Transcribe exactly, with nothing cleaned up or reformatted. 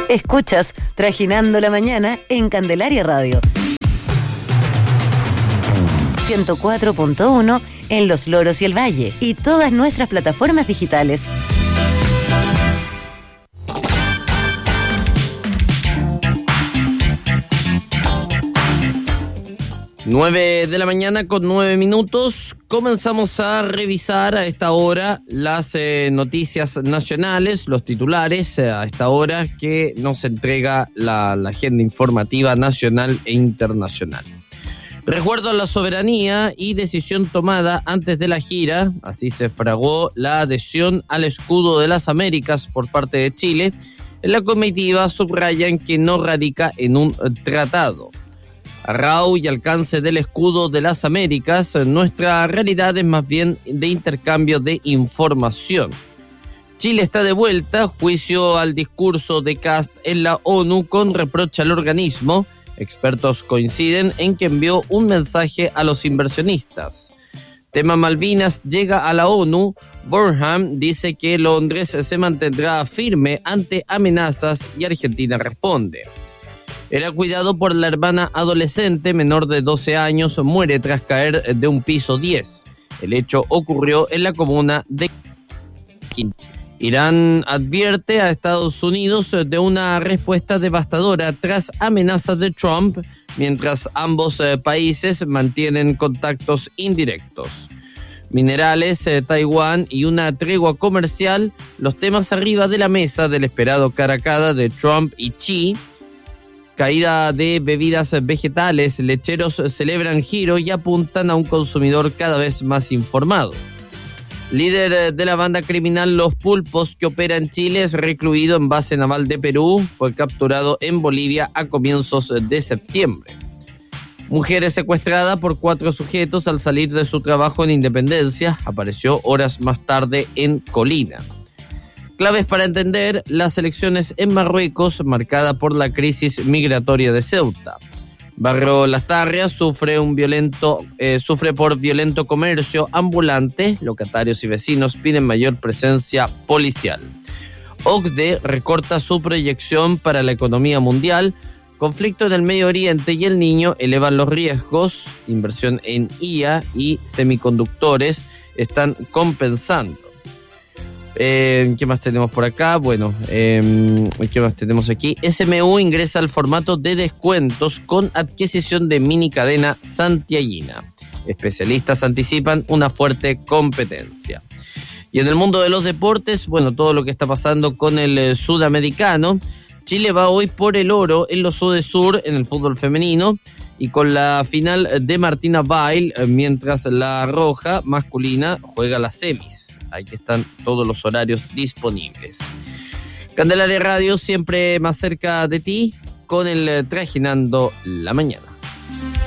Escuchas Trajinando la Mañana en Candelaria Radio. ciento cuatro punto uno en Los Loros y el Valle y todas nuestras plataformas digitales. nueve de la mañana con nueve minutos. Comenzamos a revisar a esta hora las eh, noticias nacionales, los titulares eh, a esta hora que nos entrega la, la agenda informativa nacional e internacional. Resguardo a la soberanía y decisión tomada antes de la gira. Así se fragó la adhesión al escudo de las Américas por parte de Chile. En la comitiva subrayan que no radica en un tratado. Arrau y alcance del escudo de las Américas, nuestra realidad es más bien de intercambio de información. Chile está de vuelta, juicio al discurso de Kast en la ONU con reproche al organismo. Expertos coinciden en que envió un mensaje a los inversionistas. Tema Malvinas llega a la ONU. Burnham dice que Londres se mantendrá firme ante amenazas y Argentina responde. Era cuidado por la hermana adolescente menor de doce años, muere tras caer de un piso diez. El hecho ocurrió en la comuna de Quinto. Irán advierte a Estados Unidos de una respuesta devastadora tras amenazas de Trump, mientras ambos eh, países mantienen contactos indirectos. Minerales, eh, Taiwán y una tregua comercial, los temas arriba de la mesa del esperado cara a cara de Trump y Xi. Caída de bebidas vegetales, lecheros celebran giro y apuntan a un consumidor cada vez más informado. Líder de la banda criminal Los Pulpos, que opera en Chile, es recluido en base naval de Perú. Fue capturado en Bolivia a comienzos de septiembre. Mujer es secuestrada por cuatro sujetos al salir de su trabajo en Independencia. Apareció horas más tarde en Colina. Claves para entender las elecciones en Marruecos, marcada por la crisis migratoria de Ceuta. Barrio Las Tarrias sufre un violento, eh, sufre por violento comercio ambulante. Locatarios y vecinos piden mayor presencia policial. O C D E recorta su proyección para la economía mundial. Conflicto en el Medio Oriente y el Niño elevan los riesgos. Inversión en I A y semiconductores están compensando. Eh, ¿Qué más tenemos por acá? Bueno, eh, ¿qué más tenemos aquí? S M U ingresa al formato de descuentos con adquisición de mini cadena santiaguina. Especialistas anticipan una fuerte competencia. Y en el mundo de los deportes, bueno, todo lo que está pasando con el eh, sudamericano. Chile va hoy por el oro en los Sudesur en el fútbol femenino y con la final de Martina Bail, eh, mientras la roja masculina juega las semis. Ahí que están todos los horarios disponibles. Candelaria Radio, siempre más cerca de ti, con el Trajinando la Mañana.